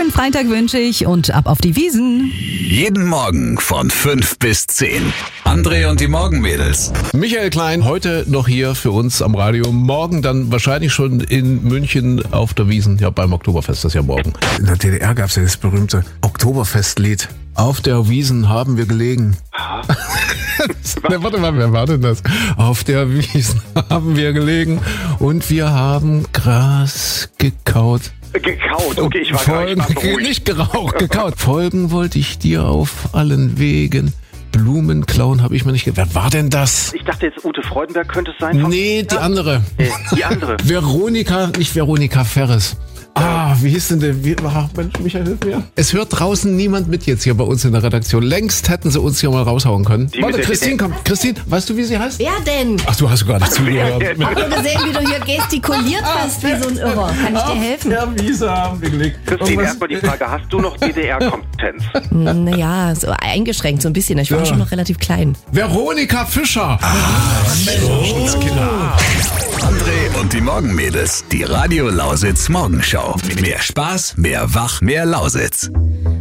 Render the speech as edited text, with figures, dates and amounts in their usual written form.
Schönen Freitag wünsche ich und ab auf die Wiesn. Jeden Morgen von 5 bis 10. André und die Morgenmädels. Michael Klein, heute noch hier für uns am Radio. Morgen dann wahrscheinlich schon in München auf der Wiesn. Ja, beim Oktoberfest, das ist ja morgen. In der DDR gab es ja das berühmte Oktoberfestlied. Auf der Wiesn haben wir gelegen. Warte mal, wer war denn das? Auf der Wiesn haben wir gelegen und wir haben Gras gekaut. Gekaut, okay, ich war gar nicht beruhigt. Nicht geraucht, gekaut. Folgen wollte ich dir auf allen Wegen. Blumen klauen habe ich mir nicht gedacht. Wer war denn das? Ich dachte jetzt Ute Freudenberg könnte es sein. Nee, die andere. Die andere. Veronika, nicht Veronika Ferres. Wie hieß denn der? Mensch, Michael, hilf mir. Es hört draußen niemand mit jetzt hier bei uns in der Redaktion. Längst hätten sie uns hier mal raushauen können. Warte, Christine kommt. Christine, weißt du, wie sie heißt? Wer denn? Ach, du hast gar nicht zugehört. Ich habe nur gesehen, wie du hier gestikuliert hast, wie so ein Irrer. Kann ich dir helfen? Ja, Wiese haben wir gelegt. Christine, erstmal die Frage, hast du noch DDR-Kompetenz? Naja, so eingeschränkt so ein bisschen. Ich war schon noch relativ klein. Veronika Fischer. André und die Morgenmädels. Die Radio Lausitz Morgenschau. Mehr Spaß, mehr Wach, mehr Lausitz.